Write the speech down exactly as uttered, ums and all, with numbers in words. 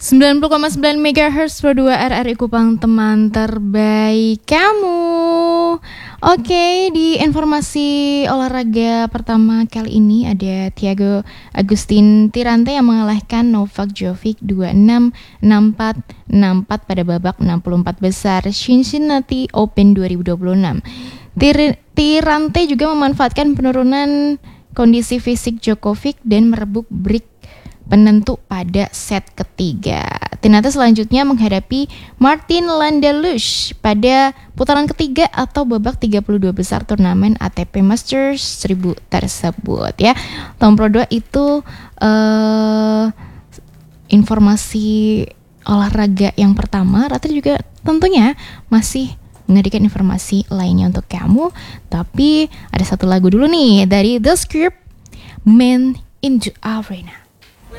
sembilan puluh koma sembilan megahertz Pro dua R R I Kupang, teman terbaik kamu. Oke, di informasi olahraga pertama kali ini ada Thiago Agustin Tirante yang mengalahkan Novak Djokovic dua enam, enam empat, enam empat pada babak enam puluh empat besar Cincinnati Open dua ribu dua puluh enam. Tir- Tirante juga memanfaatkan penurunan kondisi fisik Djokovic dan merebut break penentu pada set ketiga. Tirante selanjutnya menghadapi Martin Landalush pada putaran ketiga atau babak tiga puluh dua besar turnamen A T P Masters seribu tersebut ya. Tahun Pro dua itu uh, informasi olahraga yang pertama. Rata juga tentunya masih menghadirkan informasi lainnya untuk kamu. Tapi ada satu lagu dulu nih dari The Script, Man in the Arena.